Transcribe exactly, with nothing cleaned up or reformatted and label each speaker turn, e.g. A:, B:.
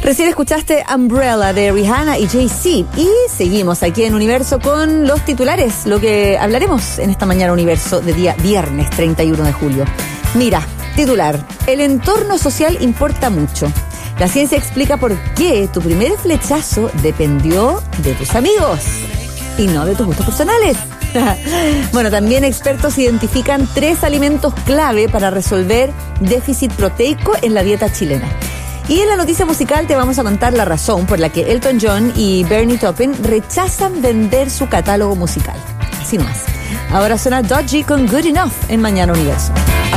A: Recién escuchaste Umbrella de Rihanna y Jay-Z y seguimos aquí en Universo con los titulares, lo que hablaremos en esta mañana Universo de día viernes treinta y uno de julio. Mira, titular, el entorno social importa mucho. La ciencia explica por qué tu primer flechazo dependió de tus amigos y no de tus gustos personales. Bueno, también expertos identifican tres alimentos clave para resolver déficit proteico en la dieta chilena. Y en la noticia musical te vamos a contar la razón por la que Elton John y Bernie Taupin rechazan vender su catálogo musical. Así nomás. Ahora suena Dodgy con Good Enough en Mañana Universo.